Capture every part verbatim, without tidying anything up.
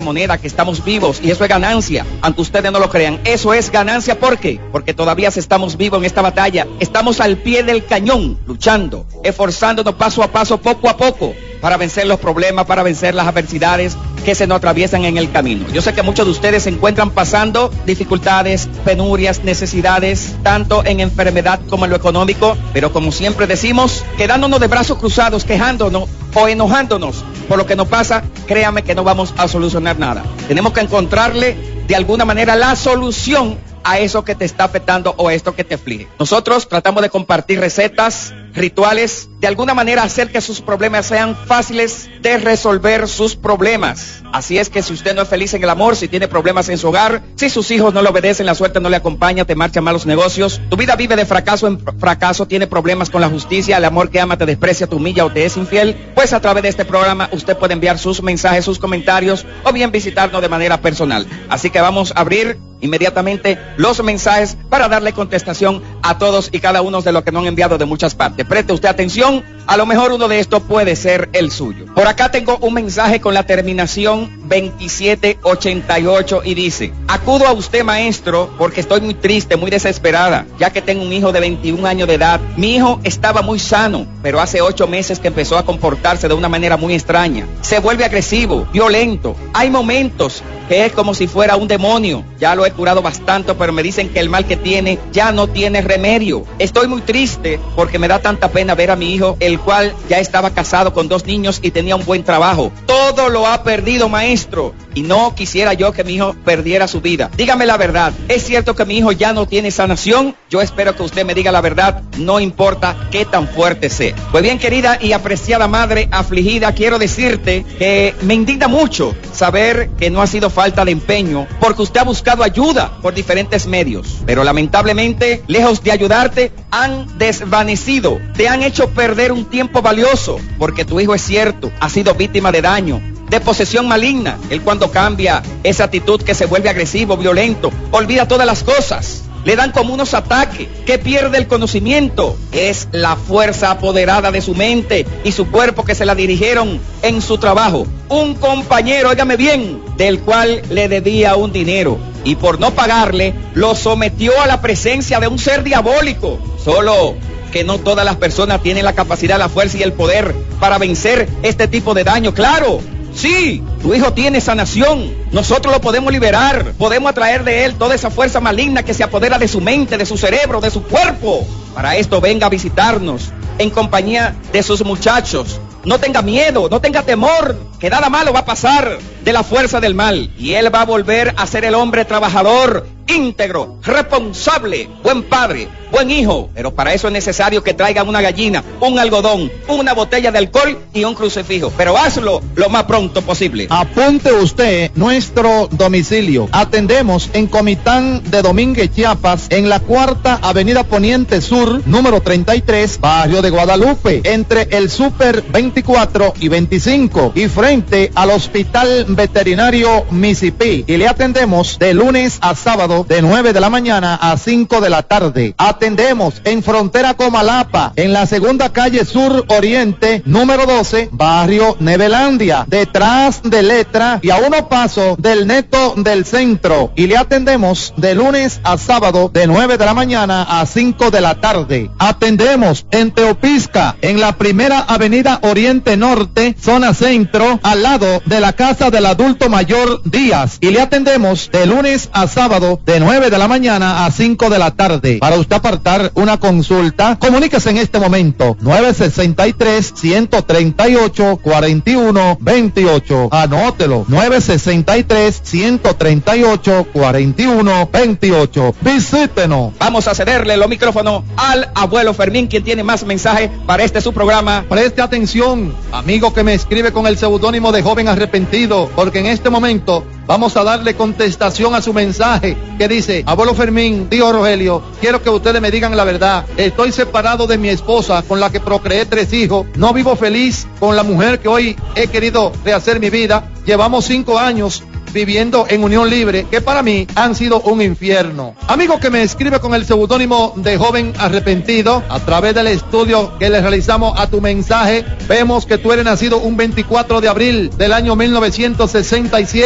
moneda, que estamos vivos, y eso es ganancia, aunque ustedes no lo crean. Eso es ganancia. ¿Por qué? Porque todavía estamos vivos en esta batalla, estamos al pie del cañón, luchando, esforzándonos paso a paso, poco a poco, para vencer los problemas, para vencer las adversidades que se nos atraviesan en el camino. Yo sé que muchos de ustedes se encuentran pasando dificultades, penurias, necesidades, tanto en enfermedad como en lo económico, pero como siempre decimos, quedándonos de brazos cruzados, quejándonos o enojándonos por lo que nos pasa, créame que no vamos a solucionar nada. Tenemos que encontrarle de alguna manera la solución a eso que te está afectando o a esto que te aflige. Nosotros tratamos de compartir recetas, rituales, de alguna manera hacer que sus problemas sean fáciles de resolver sus problemas. Así es que si usted no es feliz en el amor, si tiene problemas en su hogar, si sus hijos no le obedecen, la suerte no le acompaña, te marchan malos negocios, tu vida vive de fracaso en fracaso, tiene problemas con la justicia, el amor que ama te desprecia, te humilla o te es infiel, pues a través de este programa usted puede enviar sus mensajes, sus comentarios o bien visitarnos de manera personal. Así que vamos a abrir inmediatamente los mensajes para darle contestación a todos y cada uno de los que nos han enviado de muchas partes. Preste usted atención, a lo mejor uno de estos puede ser el suyo. Por acá tengo un mensaje con la terminación veintisiete ochenta y ocho y dice: acudo a usted, maestro, porque estoy muy triste, muy desesperada, ya que tengo un hijo de veintiún años de edad. Mi hijo estaba muy sano, pero hace ocho meses que empezó a comportarse de una manera muy extraña. Se vuelve agresivo, violento. Hay momentos que es como si fuera un demonio. Ya lo he curado bastante, pero me dicen que el mal que tiene ya no tiene remedio. Estoy muy triste porque me da tanta pena ver a mi hijo, el cual ya estaba casado con dos niños y tenía un buen trabajo. Todo lo ha perdido, maestro, y no quisiera yo que mi hijo perdiera su vida. Dígame la verdad, ¿es cierto que mi hijo ya no tiene sanación? Yo espero que usted me diga la verdad, no importa qué tan fuerte sea. Pues bien, querida y apreciada madre afligida, quiero decirte que me indigna mucho saber que no ha sido falta de empeño, porque usted ha buscado ayuda por diferentes medios, pero lamentablemente, lejos de ayudarte, han desvanecido, te han hecho perder un tiempo valioso, porque tu hijo, es cierto, ha sido víctima de daño, de posesión maligna. Él, cuando cambia esa actitud que se vuelve agresivo, violento, olvida todas las cosas, le dan como unos ataques, que pierde el conocimiento. Es la fuerza apoderada de su mente y su cuerpo que se la dirigieron en su trabajo. Un compañero, óigame bien, del cual le debía un dinero, y por no pagarle, lo sometió a la presencia de un ser diabólico. Solo que no todas las personas tienen la capacidad, la fuerza y el poder para vencer este tipo de daño. Claro, sí, tu hijo tiene sanación. Nosotros lo podemos liberar. Podemos atraer de él toda esa fuerza maligna que se apodera de su mente, de su cerebro, de su cuerpo. Para esto, venga a visitarnos en compañía de sus muchachos. No tenga miedo, no tenga temor, que nada malo va a pasar de la fuerza del mal. Y él va a volver a ser el hombre trabajador, íntegro, responsable, buen padre, buen hijo. Pero para eso es necesario que traigan una gallina, un algodón, una botella de alcohol y un crucifijo. Pero hazlo lo más pronto posible. Apunte usted nuestro domicilio. Atendemos en Comitán de Domínguez, Chiapas, en la cuarta avenida Poniente Sur, número treinta y tres, barrio de Guadalupe, entre el Super veinticuatro y veinticinco y frente al Hospital Veterinario Mississippi. Y le atendemos de lunes a sábado de nueve de la mañana a cinco de la tarde. Atendemos en frontera Comalapa, en la segunda calle Sur Oriente, número doce, barrio Nevelandia, detrás de Letra y a uno paso del Neto del Centro. Y le atendemos de lunes a sábado de nueve de la mañana a cinco de la tarde. Atendemos en Teopisca, en la primera avenida Oriente Norte, zona centro, al lado de la casa del adulto mayor Díaz. Y le atendemos de lunes a sábado de nueve de la mañana a cinco de la tarde. Para usted apartar una consulta, comuníquese en este momento nueve sesenta y tres, ciento treinta y ocho, cuarenta y uno veintiocho. Anótelo, nueve sesenta y tres, ciento treinta y ocho, cuarenta y uno veintiocho. Visítenos. Vamos a cederle los micrófonos al abuelo Fermín, quien tiene más mensajes para este su programa. Preste atención, amigo que me escribe con el seudónimo de Joven Arrepentido, porque en este momento vamos a darle contestación a su mensaje que dice: abuelo Fermín, tío Rogelio, quiero que ustedes me digan la verdad. Estoy separado de mi esposa, con la que procreé tres hijos. No vivo feliz con la mujer que hoy he querido rehacer mi vida. Llevamos cinco años viviendo en unión libre, que para mí han sido un infierno. Amigo que me escribe con el seudónimo de Joven Arrepentido, a través del estudio que le realizamos a tu mensaje, vemos que tú eres nacido un veinticuatro de abril del año mil novecientos sesenta y siete.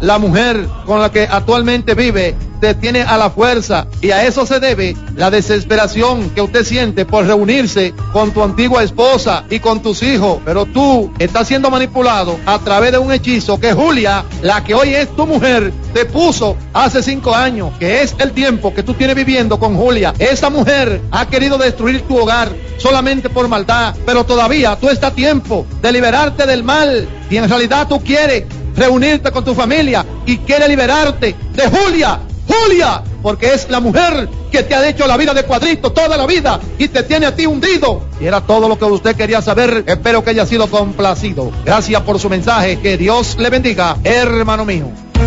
la mujer con la que actualmente vive te tiene a la fuerza, y a eso se debe la desesperación que usted siente por reunirse con tu antigua esposa y con tus hijos, pero tú estás siendo manipulado a través de un hechizo que Julia, la que hoy es tu mujer, te puso hace cinco años, que es el tiempo que tú tienes viviendo con Julia. Esa mujer ha querido destruir tu hogar solamente por maldad, pero todavía tú estás a tiempo de liberarte del mal, y en realidad tú quieres reunirte con tu familia y quieres liberarte de Julia. Julia, porque es la mujer que te ha hecho la vida de cuadrito toda la vida y te tiene a ti hundido. Y era todo lo que usted quería saber. Espero que haya sido complacido. Gracias por su mensaje. Que Dios le bendiga, hermano mío.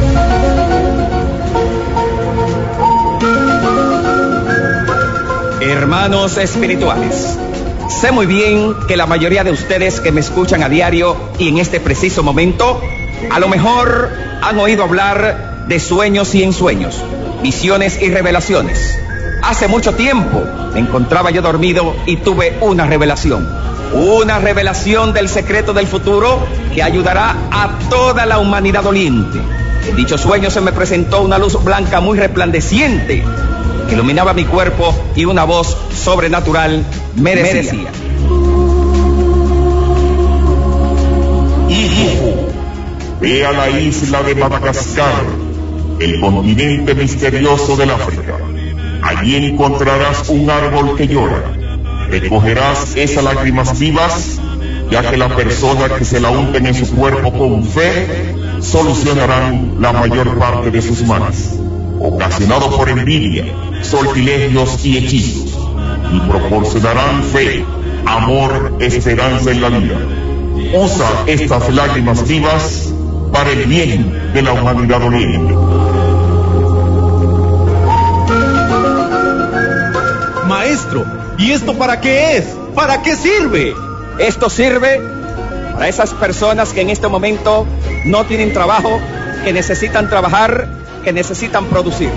Hermanos espirituales, sé muy bien que la mayoría de ustedes que me escuchan a diario y en este preciso momento, a lo mejor han oído hablar de sueños y ensueños, visiones y revelaciones. Hace mucho tiempo me encontraba yo dormido y tuve una revelación, una revelación del secreto del futuro que ayudará a toda la humanidad doliente. En dicho sueño se me presentó una luz blanca muy resplandeciente que iluminaba mi cuerpo, y una voz sobrenatural me decía: hijo, ve a la isla de Madagascar, el continente misterioso del África. Allí encontrarás un árbol que llora. Recogerás esas lágrimas vivas, ya que la persona que se la unten en su cuerpo con fe solucionarán la mayor parte de sus males, ocasionado por envidia, sortilegios y hechizos, y proporcionarán fe, amor, esperanza en la vida. Usa estas lágrimas vivas para el bien de la humanidad doliente. Maestro, ¿y esto para qué es? ¿Para qué sirve? Esto sirve para esas personas que en este momento no tienen trabajo, que necesitan trabajar, que necesitan producir.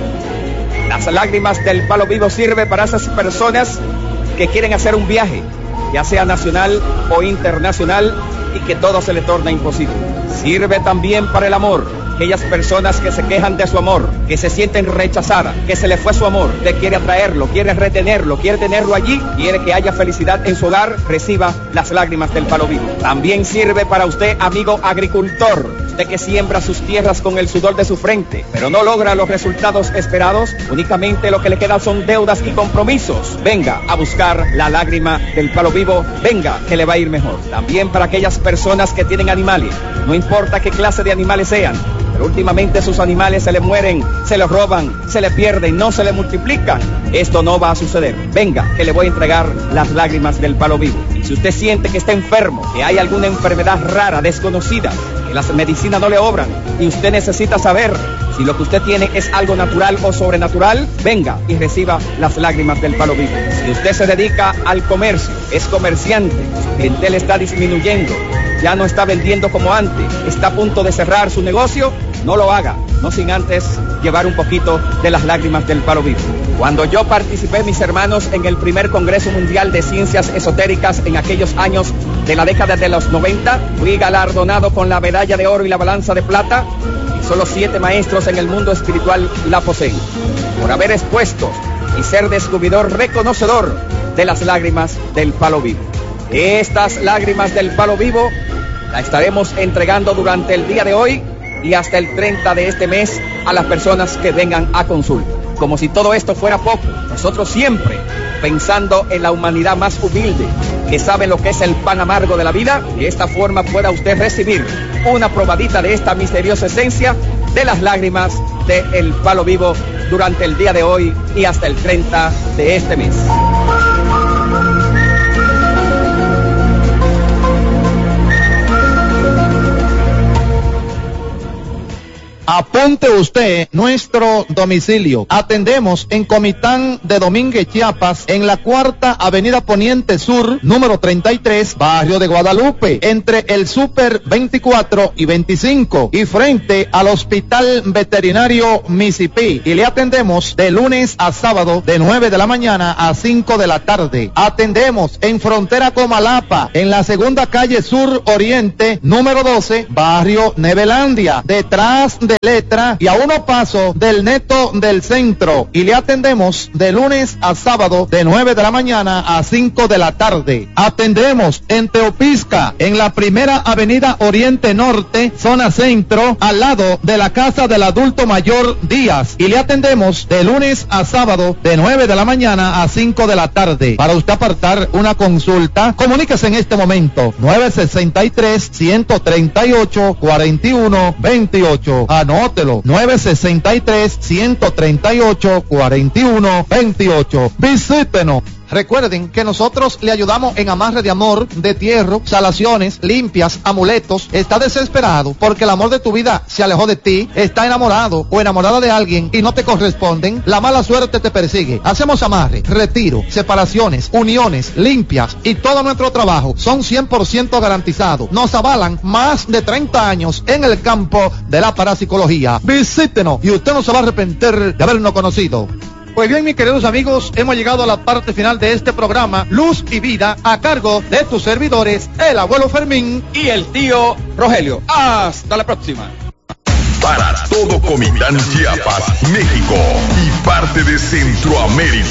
Las lágrimas del palo vivo sirve para esas personas que quieren hacer un viaje, ya sea nacional o internacional, y que todo se le torna imposible. Sirve también para el amor, aquellas personas que se quejan de su amor, que se sienten rechazadas, que se le fue su amor, que quiere atraerlo, quiere retenerlo, quiere tenerlo allí, quiere que haya felicidad en su hogar, reciba las lágrimas del palo vivo. También sirve para usted, amigo agricultor, de que siembra sus tierras con el sudor de su frente, pero no logra los resultados esperados. Únicamente lo que le queda son deudas y compromisos. Venga a buscar la lágrima del palo vivo, venga que le va a ir mejor. También para aquellas personas que tienen animales, no importa qué clase de animales sean, pero últimamente sus animales se le mueren, se los roban, se le pierden, no se le multiplican. Esto no va a suceder. Venga que le voy a entregar las lágrimas del palo vivo. Y si usted siente que está enfermo, que hay alguna enfermedad rara, desconocida, que las medicinas no le obran, y usted necesita saber si lo que usted tiene es algo natural o sobrenatural, venga y reciba las lágrimas del palo vivo. Si usted se dedica al comercio, es comerciante, su clientela está disminuyendo, ya no está vendiendo como antes, está a punto de cerrar su negocio, no lo haga, no sin antes llevar un poquito de las lágrimas del palo vivo. Cuando yo participé, mis hermanos, en el primer Congreso Mundial de Ciencias Esotéricas en aquellos años de la década de los noventa, fui galardonado con la medalla de oro y la balanza de plata, y solo siete maestros en el mundo espiritual la poseen, por haber expuesto y ser descubridor reconocedor de las lágrimas del palo vivo. Estas lágrimas del palo vivo las estaremos entregando durante el día de hoy y hasta el treinta de este mes a las personas que vengan a consulta. Como si todo esto fuera poco, nosotros siempre pensando en la humanidad más humilde, que sabe lo que es el pan amargo de la vida, y de esta forma pueda usted recibir una probadita de esta misteriosa esencia de las lágrimas del palo vivo durante el día de hoy y hasta el treinta de este mes. Apunte usted nuestro domicilio. Atendemos en Comitán de Domínguez, Chiapas, en la cuarta avenida Poniente Sur, número treinta y tres, barrio de Guadalupe, entre el Super veinticuatro y veinticinco, y frente al Hospital Veterinario Mississippi. Y le atendemos de lunes a sábado, de nueve de la mañana a cinco de la tarde. Atendemos en Frontera Comalapa, en la segunda calle Sur Oriente, número doce, barrio Nevelandia, detrás de letra y a uno paso del Neto del Centro. Y le atendemos de lunes a sábado de nueve de la mañana a cinco de la tarde. Atendemos en Teopisca, en la primera avenida Oriente Norte, zona centro, al lado de la casa del adulto mayor Díaz. Y le atendemos de lunes a sábado de nueve de la mañana a cinco de la tarde. Para usted apartar una consulta, comuníquese en este momento nueve sesenta y tres, ciento treinta y ocho, cuarenta y uno veintiocho. Anótelo, nueve sesenta y tres, ciento treinta y ocho, cuarenta y uno veintiocho. Visítenos. Recuerden que nosotros le ayudamos en amarre de amor, de tierro, salaciones, limpias, amuletos. ¿Está desesperado porque el amor de tu vida se alejó de ti? ¿Está enamorado o enamorada de alguien y no te corresponden? La mala suerte te persigue. Hacemos amarre, retiro, separaciones, uniones, limpias y todo nuestro trabajo son cien por ciento garantizados. Nos avalan más de treinta años en el campo de la parapsicología. Visítenos y usted no se va a arrepentir de habernos conocido. Pues bien, mis queridos amigos, hemos llegado a la parte final de este programa, Luz y Vida, a cargo de tus servidores, el abuelo Fermín y el tío Rogelio. Hasta la próxima. Para todo Comitán, Chiapas, México y parte de Centroamérica.